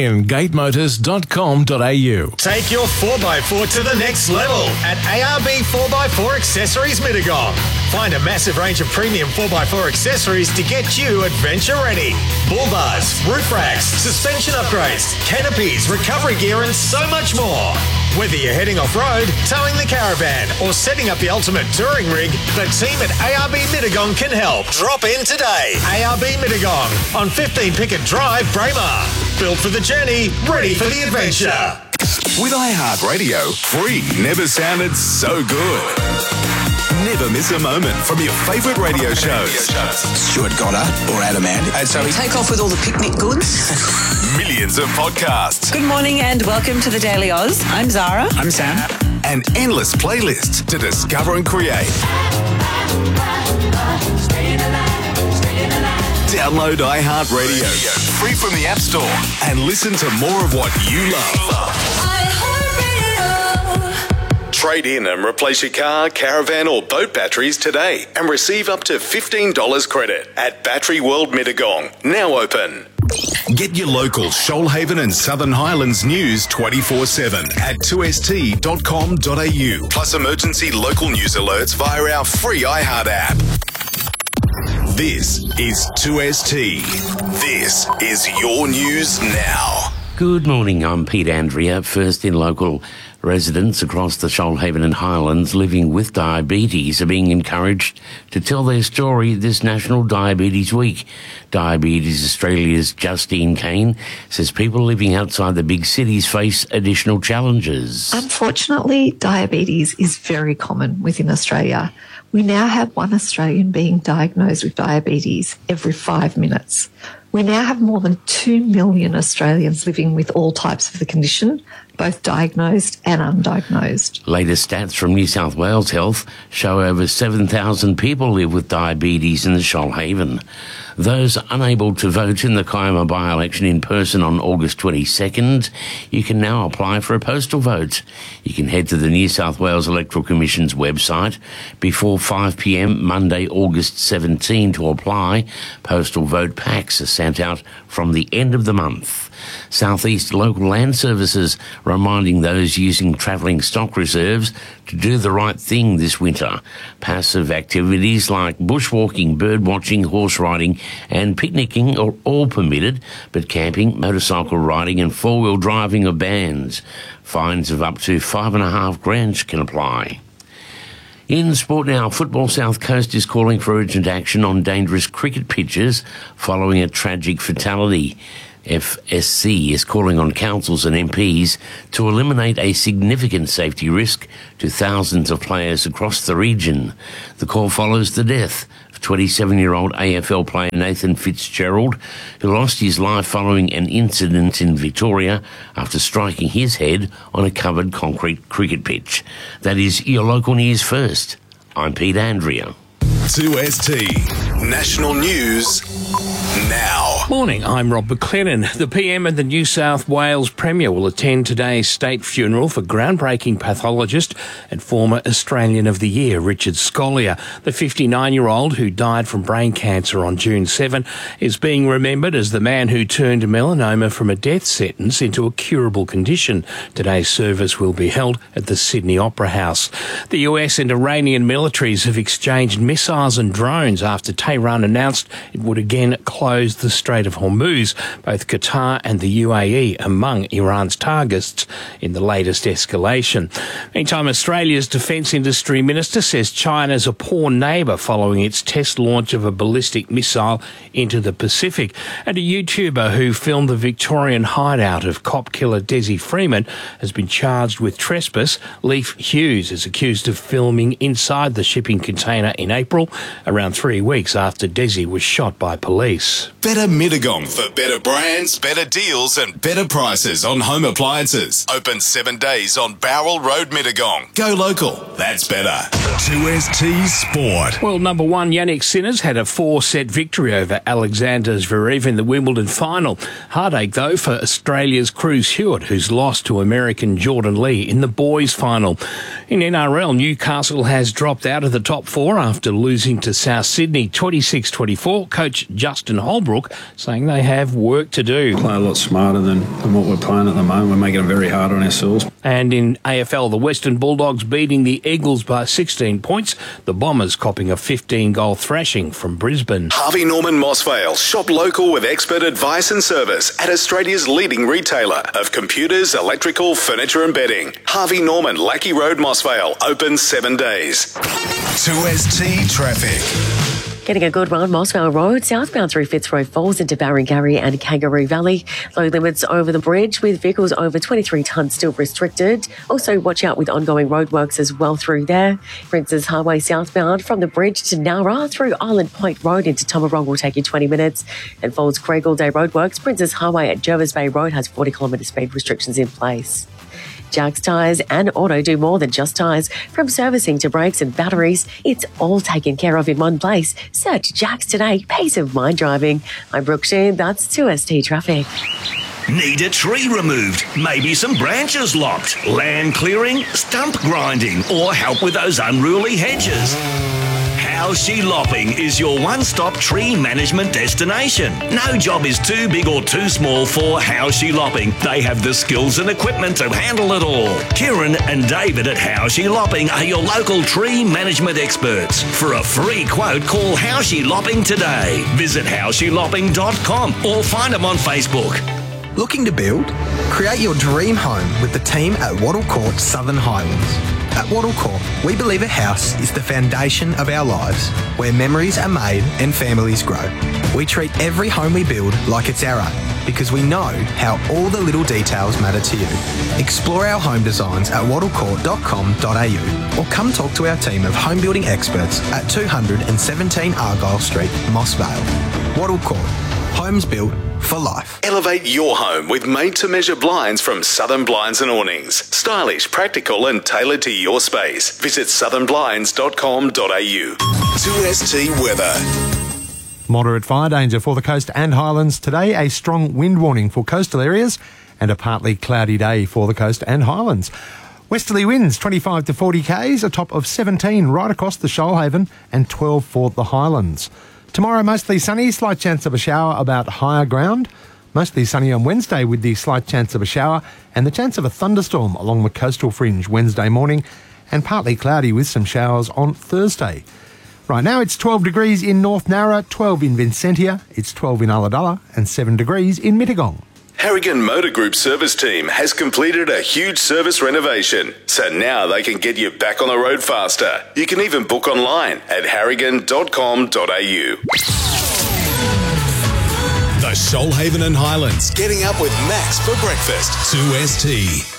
AustralianGateMotors.com.au. Take your 4x4 to the next level at ARB 4x4 Accessories Mittagong. Find a massive range of premium 4x4 accessories to get you adventure ready. Bull bars, roof racks, suspension upgrades, canopies, recovery gear and so much more. Whether you're heading off-road, towing the caravan or setting up the ultimate touring rig, the team at ARB Mittagong can help. Drop in today. ARB Mittagong on 15 Pickett Drive, Braemar. Built for the journey, ready for the adventure. With iHeartRadio, free never sounded so good. Never miss a moment from your favourite radio shows. Stuart Goddard or Adam Andy. So we take off with all the picnic goods. Millions of podcasts. Good morning and welcome to the Daily Oz. I'm Zara. I'm Sam. And endless playlists to discover and create. Download iHeartRadio, free from the App Store, and listen to more of what you love. Trade in and replace your car, caravan or boat batteries today and receive up to $15 credit at Battery World Mittagong, now open. Get your local Shoalhaven and Southern Highlands news 24/7 at 2st.com.au, plus emergency local news alerts via our free iHeart app. This is 2ST. This is your news now. Good morning, I'm Pete Andrea. First in local residents across the Shoalhaven and Highlands living with diabetes are being encouraged to tell their story this National Diabetes Week. Diabetes Australia's Justine Kane says people living outside the big cities face additional challenges. Unfortunately, diabetes is very common within Australia. We now have one Australian being diagnosed with diabetes every 5 minutes. We now have more than 2 million Australians living with all types of the condition, both diagnosed and undiagnosed. Latest stats from New South Wales Health show over 7,000 people live with diabetes in the Shoalhaven. Those unable to vote in the Kiama by-election in person on August 22nd, you can now apply for a postal vote. You can head to the New South Wales Electoral Commission's website before 5 p.m. Monday, August 17 to apply. Postal vote packs are sent out from the end of the month. Southeast Local Land Services reminding those using travelling stock reserves to do the right thing this winter. Passive activities like bushwalking, birdwatching, horse riding and picnicking are all permitted, but camping, motorcycle riding and four-wheel driving are banned. Fines of up to $5,500 can apply. In sport now, Football South Coast is calling for urgent action on dangerous cricket pitches following a tragic fatality. FSC is calling on councils and MPs to eliminate a significant safety risk to thousands of players across the region. The call follows the death of 27-year-old AFL player Nathan Fitzgerald, who lost his life following an incident in Victoria after striking his head on a covered concrete cricket pitch. That is your local news first. I'm Pete Andrea. 2ST National News now. Morning, I'm Rob McLennan. The PM and the New South Wales Premier will attend today's state funeral for groundbreaking pathologist and former Australian of the Year, Richard Scolyer. The 59-year-old who died from brain cancer on June 7 is being remembered as the man who turned melanoma from a death sentence into a curable condition. Today's service will be held at the Sydney Opera House. The US and Iranian militaries have exchanged missiles and drones after Tehran announced it would again close the Strait of Hormuz. Both Qatar and the UAE among Iran's targets in the latest escalation. Meantime, Australia's Defence Industry Minister says China's a poor neighbour following its test launch of a ballistic missile into the Pacific. And a YouTuber who filmed the Victorian hideout of cop killer Desi Freeman has been charged with trespass. Leif Hughes is accused of filming inside the shipping container in April, around 3 weeks after Desi was shot by police. Better Mittagong for better brands, better deals and better prices on home appliances. Open 7 days on Bowral Road, Mittagong. Go local. That's better. 2ST Sport. Well, number one, Yannick Sinner's had a 4-set victory over Alexander Zverev in the Wimbledon final. Heartache, though, for Australia's Cruz Hewitt, who's lost to American Jordan Lee in the boys' final. In NRL, Newcastle has dropped out of the top four after losing to South Sydney 26-24. Coach Justin Holbrook saying they have work to do. Play a lot smarter than what we're playing at the moment. We're making it very hard on ourselves. And in AFL, the Western Bulldogs beating the Eagles by 16 points. The Bombers copping a 15-goal thrashing from Brisbane. Harvey Norman Mossvale. Shop local with expert advice and service at Australia's leading retailer of computers, electrical, furniture and bedding. Harvey Norman, Lackey Road, Mossvale. Open 7 days. 2ST Traffic. Getting a good run, Mossvale Road, southbound through Fitzroy Falls into Barrengarry and Kangaroo Valley. Low limits over the bridge with vehicles over 23 tonnes still restricted. Also, watch out with ongoing roadworks as well through there. Princes Highway southbound from the bridge to Nowra through Island Point Road into Tomarong will take you 20 minutes. And Falls Craig all day roadworks. Princes Highway at Jervis Bay Road has 40-kilometre speed restrictions in place. Jack's Tyres and Auto do more than just tyres. From servicing to brakes and batteries, it's all taken care of in one place. Search Jack's today. Peace of mind driving. I'm Brooke Sheen. That's 2ST Traffic. Need a tree removed? Maybe some branches lopped? Land clearing? Stump grinding? Or help with those unruly hedges? Howshe Lopping is your one-stop tree management destination. No job is too big or too small for Howshe Lopping. They have the skills and equipment to handle it all. Kieran and David at Howshe Lopping are your local tree management experts. For a free quote, call Howshe Lopping today. Visit howshelopping.com or find them on Facebook. Looking to build? Create your dream home with the team at Wattle Court Southern Highlands. At Wattle Court, we believe a house is the foundation of our lives, where memories are made and families grow. We treat every home we build like it's our own, because we know how all the little details matter to you. Explore our home designs at wattlecourt.com.au or come talk to our team of home building experts at 217 Argyle Street, Moss Vale. Wattle Court. Homes built for life. Elevate your home with made-to-measure blinds from Southern Blinds and Awnings. Stylish, practical and tailored to your space. Visit southernblinds.com.au. 2ST Weather. Moderate fire danger for the coast and highlands today. A strong wind warning for coastal areas and a partly cloudy day for the coast and highlands. Westerly winds 25 to 40 k's, a top of 17 right across the Shoalhaven and 12 for the highlands. Tomorrow, mostly sunny, slight chance of a shower about higher ground. Mostly sunny on Wednesday with the slight chance of a shower and the chance of a thunderstorm along the coastal fringe Wednesday morning and partly cloudy with some showers on Thursday. Right now it's 12 degrees in North Narra, 12 in Vincentia, it's 12 in Ulladulla and 7 degrees in Mittagong. Harrigan Motor Group service team has completed a huge service renovation, so now they can get you back on the road faster. You can even book online at harrigan.com.au. The Shoalhaven and Highlands, getting up with Max for breakfast. 2ST.